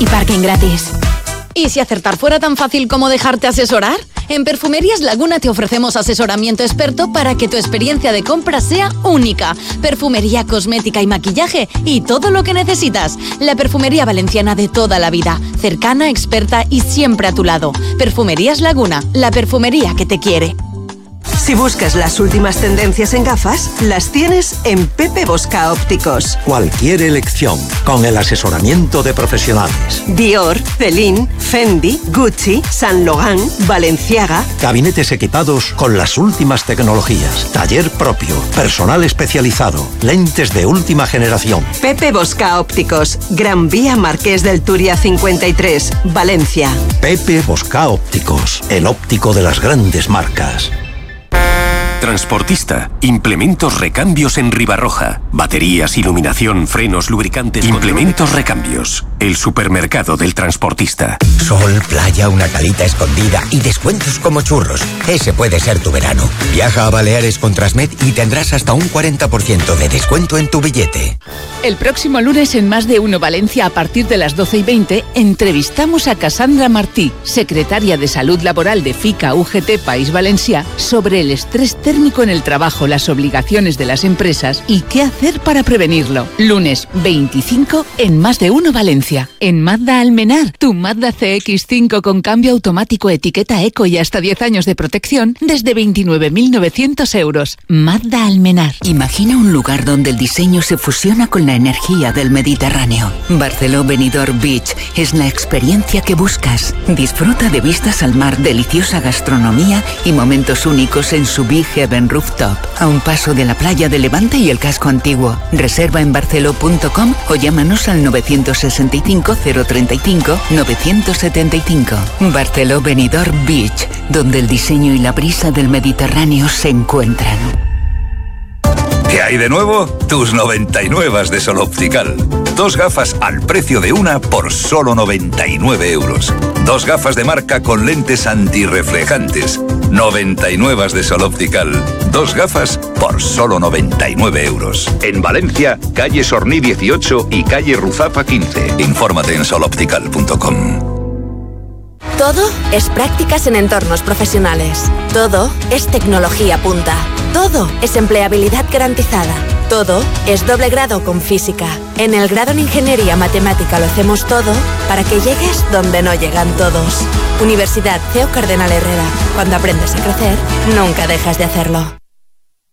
y parking gratis. ¿Y si acertar fuera tan fácil como dejarte asesorar? En Perfumerías Laguna te ofrecemos asesoramiento experto para que tu experiencia de compra sea única. Perfumería, cosmética y maquillaje y todo lo que necesitas. La perfumería valenciana de toda la vida. Cercana, experta y siempre a tu lado. Perfumerías Laguna, la perfumería que te quiere. Si buscas las últimas tendencias en gafas, las tienes en Pepe Bosca Ópticos. Cualquier elección, con el asesoramiento de profesionales. Dior, Celine, Fendi, Gucci, Saint Laurent, Balenciaga. Gabinetes equipados con las últimas tecnologías. Taller propio, personal especializado, lentes de última generación. Pepe Bosca Ópticos, Gran Vía Marqués del Turia 53, Valencia. Pepe Bosca Ópticos, el óptico de las grandes marcas. Transportista. Implementos recambios en Ribarroja. Baterías, iluminación, frenos, lubricantes. Implementos recambios. El supermercado del transportista. Sol, playa, una calita escondida y descuentos como churros. Ese puede ser tu verano. Viaja a Baleares con Transmed y tendrás hasta un 40% de descuento en tu billete. El próximo lunes en Más de Uno Valencia, a partir de las 12:20, entrevistamos a Cassandra Martí, secretaria de Salud Laboral de FICA UGT País Valencià, sobre el estrés térmico en el trabajo, las obligaciones de las empresas y qué hacer para prevenirlo. Lunes 25 en Más de Uno Valencia. En Mazda Almenar, tu Mazda CX-5 con cambio automático, etiqueta eco y hasta 10 años de protección desde 29.900 euros. Mazda Almenar. Imagina un lugar donde el diseño se fusiona con la energía del Mediterráneo. Barceló Benidorm Beach es la experiencia que buscas. Disfruta de vistas al mar, deliciosa gastronomía y momentos únicos en su Big Heaven Rooftop, a un paso de la playa de Levante y el casco antiguo. Reserva en barceló.com o llámanos al 965 035 975. Barceló Benidorm Beach, donde el diseño y la brisa del Mediterráneo se encuentran. ¿Qué hay de nuevo? Tus 99 de Sol Optical. 2 gafas al precio de una por solo 99 euros. 2 gafas de marca con lentes antirreflejantes. 99 de Sol Optical. 2 gafas por solo 99 euros. En Valencia, calle Sorní 18 y calle Ruzapa 15. Infórmate en soloptical.com. Todo es prácticas en entornos profesionales. Todo es tecnología punta. Todo es empleabilidad garantizada. Todo es doble grado con física. En el grado en Ingeniería Matemática lo hacemos todo para que llegues donde no llegan todos. Universidad CEO Cardenal Herrera. Cuando aprendes a crecer, nunca dejas de hacerlo.